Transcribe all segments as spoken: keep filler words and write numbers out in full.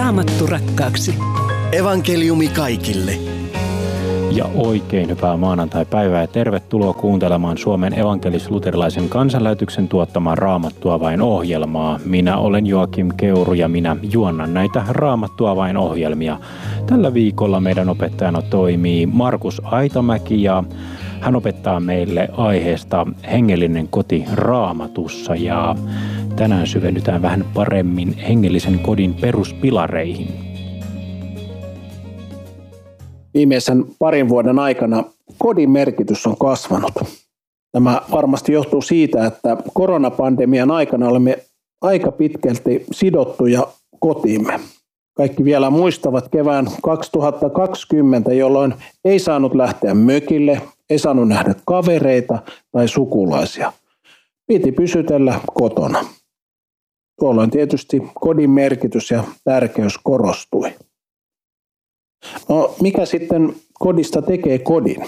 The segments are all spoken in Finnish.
Raamattu rakkaaksi. Evankeliumi kaikille. Ja oikein hyvää maanantai-päivää ja tervetuloa kuuntelemaan Suomen evankelis-luterilaisen kansanlähetyksen tuottamaa Raamattua vain -ohjelmaa. Minä olen Joakim Keuru ja minä juonnan näitä Raamattua vain -ohjelmia. Tällä viikolla meidän opettajana toimii Markus Aitamäki ja hän opettaa meille aiheesta hengellinen koti Raamatussa ja tänään syvennytään vähän paremmin hengellisen kodin peruspilareihin. Viimeisen parin vuoden aikana kodin merkitys on kasvanut. Tämä varmasti johtuu siitä, että koronapandemian aikana olemme aika pitkälti sidottuja kotiimme. Kaikki vielä muistavat kevään kaksituhattakaksikymmentä, jolloin ei saanut lähteä mökille, ei saanut nähdä kavereita tai sukulaisia. Piti pysytellä kotona. Tuolloin tietysti kodin merkitys ja tärkeys korostui. No, mikä sitten kodista tekee kodin?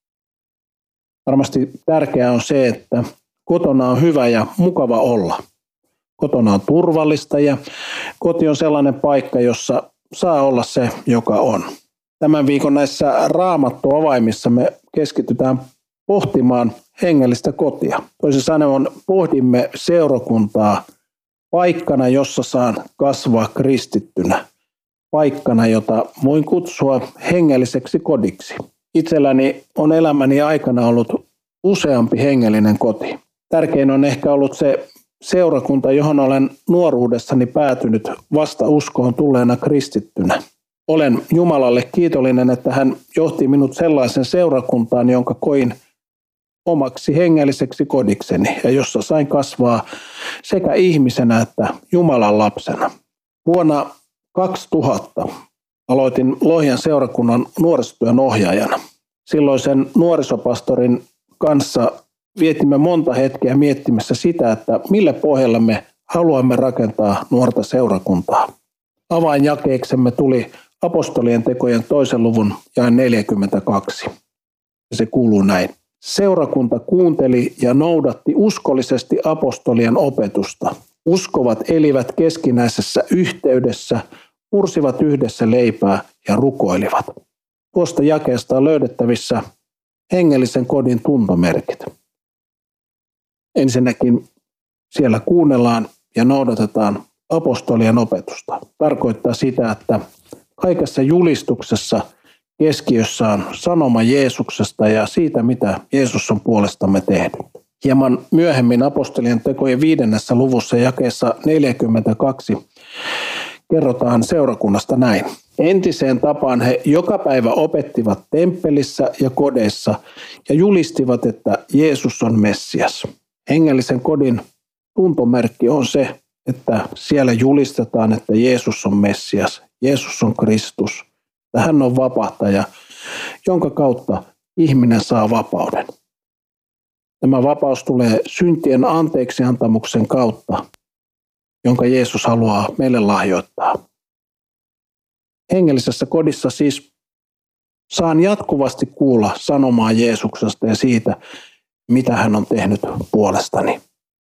Varmasti tärkeää on se, että kotona on hyvä ja mukava olla. Kotona on turvallista ja koti on sellainen paikka, jossa saa olla se, joka on. Tämän viikon näissä Raamattu-avaimissa me keskitytään pohtimaan hengellistä kotia. Toisin sanoen pohdimme seurakuntaa paikkana, jossa saan kasvaa kristittynä. Paikkana, jota voin kutsua hengelliseksi kodiksi. Itselläni on elämäni aikana ollut useampi hengellinen koti. Tärkein on ehkä ollut se seurakunta, johon olen nuoruudessani päätynyt vasta uskoon tulleena kristittynä. Olen Jumalalle kiitollinen, että hän johti minut sellaisen seurakuntaan, jonka koin omaksi hengelliseksi kodikseni ja jossa sain kasvaa sekä ihmisenä että Jumalan lapsena. Vuonna kaksituhatta aloitin Lohjan seurakunnan nuorisotyön ohjaajana. Silloisen nuorisopastorin kanssa vietimme monta hetkeä miettimässä sitä, että millä pohjalla me haluamme rakentaa nuorta seurakuntaa. Avainjakeeksemme tuli apostolien tekojen toisen luvun jae neljäkymmentäkaksi. Ja se kuuluu näin. Seurakunta kuunteli ja noudatti uskollisesti apostolien opetusta. Uskovat elivät keskinäisessä yhteydessä, mursivat yhdessä leipää ja rukoilivat. Tuosta jakeesta on löydettävissä hengellisen kodin tuntomerkit. Ensinnäkin siellä kuunnellaan ja noudatetaan apostolien opetusta. Tarkoittaa sitä, että kaikessa julistuksessa keskiössä on sanoma Jeesuksesta ja siitä, mitä Jeesus on puolestamme tehnyt. Hieman myöhemmin apostolien tekojen viidennessä luvussa jakeessa neljäkymmentäkaksi kerrotaan seurakunnasta näin. Entiseen tapaan he joka päivä opettivat temppelissä ja kodeissa ja julistivat, että Jeesus on Messias. Hengellisen kodin tuntomerkki on se, että siellä julistetaan, että Jeesus on Messias, Jeesus on Kristus, että hän on vapahtaja, jonka kautta ihminen saa vapauden. Tämä vapaus tulee syntien anteeksiantamuksen kautta, jonka Jeesus haluaa meille lahjoittaa. Hengellisessä kodissa siis saan jatkuvasti kuulla sanomaa Jeesuksesta ja siitä, mitä hän on tehnyt puolestani.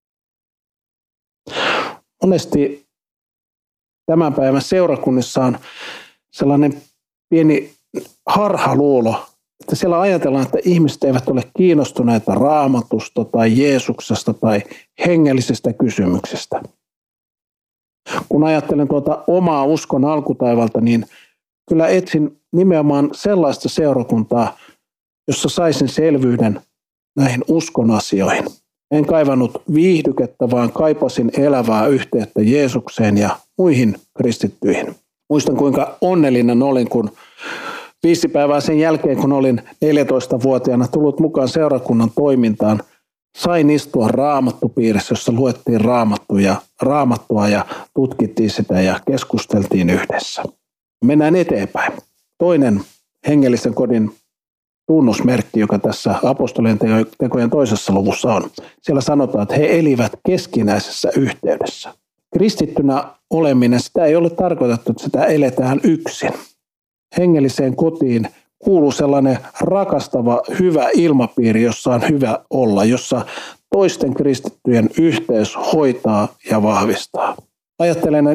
Monesti tämän päivän seurakunnissa on sellainen pieni harhaluulo, että siellä ajatellaan, että ihmiset eivät ole kiinnostuneita Raamatusta tai Jeesuksesta tai hengellisestä kysymyksestä. Kun ajattelen tuota omaa uskon alkutaivalta, niin kyllä etsin nimenomaan sellaista seurakuntaa, jossa saisin selvyyden näihin uskon asioihin. En kaivannut viihdykettä, vaan kaipasin elävää yhteyttä Jeesukseen ja muihin kristittyihin. Muistan, kuinka onnellinen olin, kun viisi päivää sen jälkeen, kun olin neljätoistavuotiaana tullut mukaan seurakunnan toimintaan, sain istua raamattupiirissä, jossa luettiin raamattuja, raamattua ja tutkittiin sitä ja keskusteltiin yhdessä. Mennään eteenpäin. Toinen hengellisen kodin tunnusmerkki, joka tässä apostolien tekojen toisessa luvussa on. Siellä sanotaan, että he elivät keskinäisessä yhteydessä. Kristittynä oleminen, sitä ei ole tarkoitettu, että sitä eletään yksin. Hengelliseen kotiin kuuluu sellainen rakastava, hyvä ilmapiiri, jossa on hyvä olla, jossa toisten kristittyjen yhteys hoitaa ja vahvistaa. Ajattelen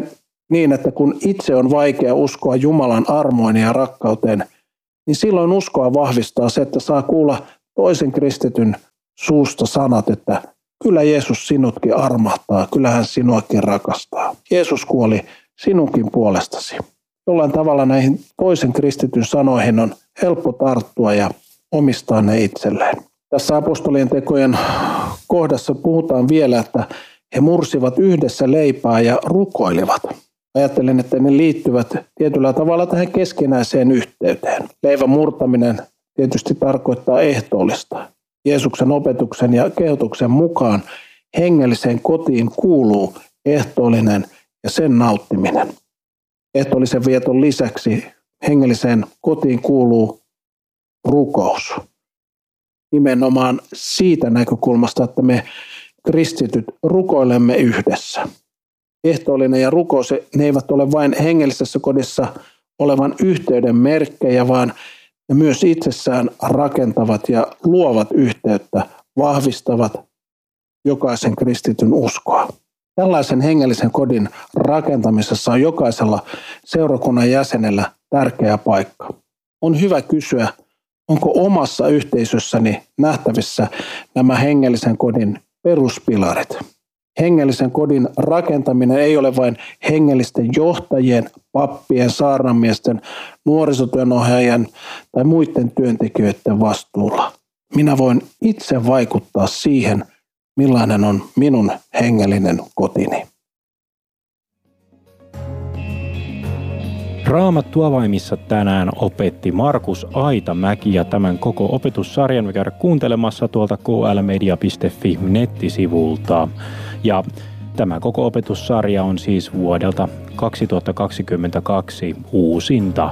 niin, että kun itse on vaikea uskoa Jumalan armoin ja rakkauteen, niin silloin uskoa vahvistaa se, että saa kuulla toisen kristityn suusta sanat, että kyllä Jeesus sinutkin armahtaa, kyllä hän sinuakin rakastaa. Jeesus kuoli sinunkin puolestasi. Jollain tavalla näihin toisen kristityn sanoihin on helppo tarttua ja omistaa ne itselleen. Tässä apostolien tekojen kohdassa puhutaan vielä, että he mursivat yhdessä leipää ja rukoilivat. Ajattelen, että ne liittyvät tietyllä tavalla tähän keskinäiseen yhteyteen. Leivän murtaminen tietysti tarkoittaa ehtoollista. Jeesuksen opetuksen ja kehotuksen mukaan hengelliseen kotiin kuuluu ehtoollinen ja sen nauttiminen. Ehtoollisen vieton lisäksi hengelliseen kotiin kuuluu rukous. Nimenomaan siitä näkökulmasta, että me kristityt rukoilemme yhdessä. Ehtoollinen ja rukous, ne eivät ole vain hengellisessä kodissa olevan yhteyden merkkejä, vaan ne myös itsessään rakentavat ja luovat yhteyttä, vahvistavat jokaisen kristityn uskoa. Tällaisen hengellisen kodin rakentamisessa on jokaisella seurakunnan jäsenellä tärkeä paikka. On hyvä kysyä, onko omassa yhteisössäni nähtävissä nämä hengellisen kodin peruspilarit. Hengellisen kodin rakentaminen ei ole vain hengellisten johtajien, pappien, saarnamiesten, nuorisotyönohjaajien tai muiden työntekijöiden vastuulla. Minä voin itse vaikuttaa siihen, millainen on minun hengellinen kotini. Raamattu avaimissa tänään opetti Markus Aitamäki ja tämän koko opetussarjan me käydään kuuntelemassa tuolta k l media piste f i nettisivulta. Ja tämä koko opetussarja on siis vuodelta kaksituhattakaksikymmentäkaksi uusinta.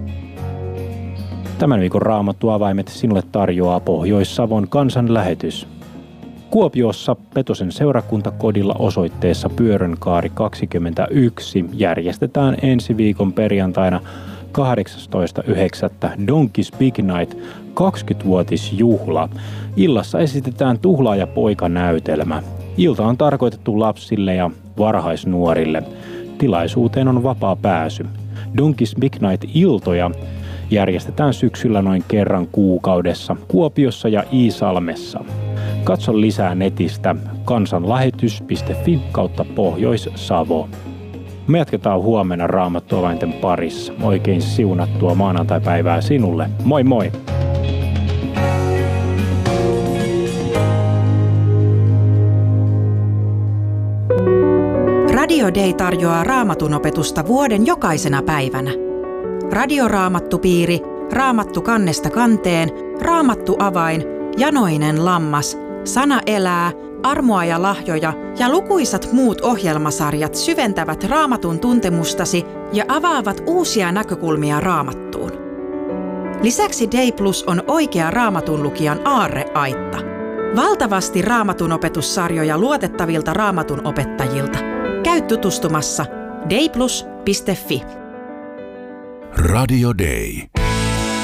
Tämän viikon Raamattu avaimet sinulle tarjoaa Pohjois-Savon kansanlähetys. Kuopiossa Petosen seurakuntakodilla osoitteessa Pyörönkaari kaksikymmentäyksi järjestetään ensi viikon perjantaina kahdeksastoista yhdeksättä Donkeys Big Night kaksikymmenvuotisjuhla. Illassa esitetään Tuhlaaja-poika-näytelmä. Ilta on tarkoitettu lapsille ja varhaisnuorille. Tilaisuuteen on vapaa pääsy. Donkeys Big Night-iltoja järjestetään syksyllä noin kerran kuukaudessa Kuopiossa ja Iisalmessa. Katso lisää netistä kansanlähetys piste f i kautta Pohjois-Savo. Me jatketaan huomenna Raamattuavainten parissa. Oikein siunattua maanantaipäivää sinulle. Moi moi! Radio Day tarjoaa Raamatun opetusta vuoden jokaisena päivänä. Radioraamattupiiri, Raamattu kannesta kanteen, Raamattu avain, Janoinen lammas, Sana elää, Armoa ja lahjoja ja lukuisat muut ohjelmasarjat syventävät Raamatun tuntemustasi ja avaavat uusia näkökulmia Raamattuun. Lisäksi Day Plus on oikea Raamatun lukijan aarreaitta. Valtavasti Raamatun opetussarjoja luotettavilta Raamatun opettajilta. Käy tutustumassa dayplus piste f i. Radio Day.